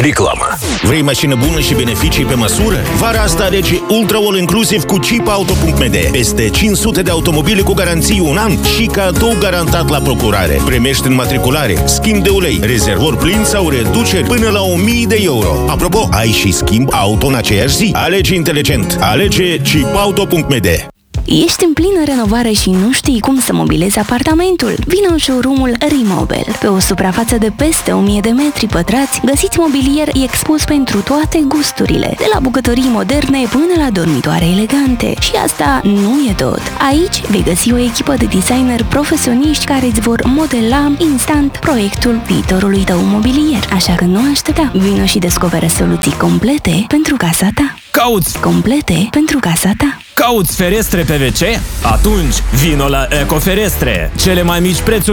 Reclamă. Vrei mașină bună și beneficii pe măsură? Vara asta alege Ultra All Inclusive cu ChipAuto.md. Peste 500 de automobile cu garanții 1 an și cadou garantat la procurare. Primești înmatriculare, schimb de ulei, rezervor plin sau reduceri până la 1000 de euro. Apropo, ai și schimb auto în aceeași zi. Alege inteligent. Alege ChipAuto.md. Ești în plină renovare și nu știi cum să mobilezi apartamentul? Vino în showroom-ul Remobel. Pe o suprafață de peste 1000 de metri pătrați, găsiți mobilier expus pentru toate gusturile, de la bucătării moderne până la dormitoare elegante. Și asta nu e tot. Aici vei găsi o echipă de designer profesioniști care îți vor modela instant proiectul viitorului tău mobilier. Așa că nu aștepta. Vino și descoperă soluții complete pentru casa ta. Cauți Complete pentru casa ta. Cauți ferestre PVC? Atunci vino la Ecoferestre. Cele mai mici prețuri